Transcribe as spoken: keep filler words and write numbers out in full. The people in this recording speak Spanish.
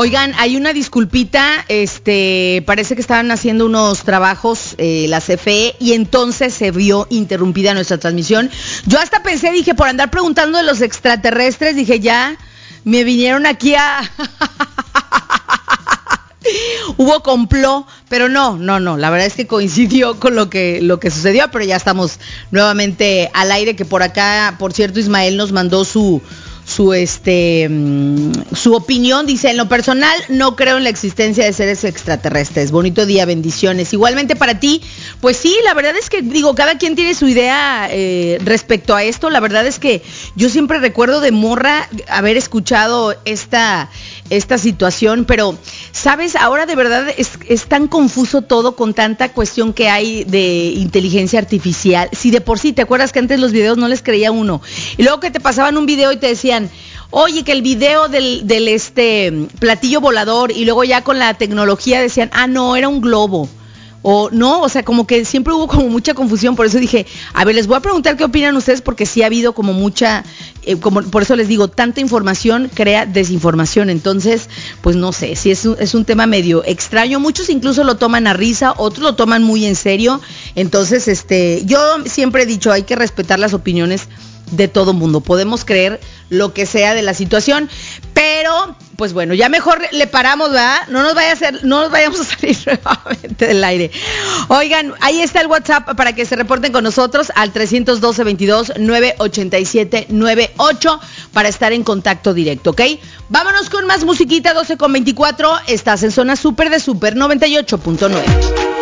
Oigan, hay una disculpita, este, parece que estaban haciendo unos trabajos eh, la C F E y entonces se vio interrumpida nuestra transmisión. Yo hasta pensé, dije, por andar preguntando de los extraterrestres, dije, ya, me vinieron aquí a... Hubo complot, pero no, no, no, la verdad es que coincidió con lo que, lo que sucedió, pero ya estamos nuevamente al aire, que por acá, por cierto, Ismael nos mandó su... su este su opinión, dice: en lo personal no creo en la existencia de seres extraterrestres. Bonito día, bendiciones. Igualmente para ti. Pues sí, la verdad es que digo, cada quien tiene su idea eh, respecto a esto. La verdad es que yo siempre recuerdo de morra haber escuchado esta esta situación, pero sabes, ahora de verdad es, es tan confuso todo con tanta cuestión que hay de inteligencia artificial. Si de por sí, ¿te acuerdas que antes los videos no les creía uno? Y luego que te pasaban un video y te decían, oye, que el video del, del este platillo volador, y luego ya con la tecnología decían, ah, no, era un globo. O no, o sea, como que siempre hubo como mucha confusión, por eso dije, a ver, les voy a preguntar qué opinan ustedes, porque sí ha habido como mucha, eh, como por eso les digo, tanta información crea desinformación, entonces, pues no sé, sí es un, es un tema medio extraño, muchos incluso lo toman a risa, otros lo toman muy en serio, entonces, este, yo siempre he dicho, hay que respetar las opiniones de todo mundo, podemos creer lo que sea de la situación, pero pues bueno, ya mejor le paramos, ¿verdad? No nos vaya a hacer, no nos vayamos a salir nuevamente del aire. Oigan, ahí está el WhatsApp para que se reporten con nosotros al trescientos doce, veintidós, nueve ochenta y siete, noventa y ocho para estar en contacto directo, ¿ok? Vámonos con más musiquita, doce con veinticuatro, estás en zona super de Super noventa y ocho punto nueve.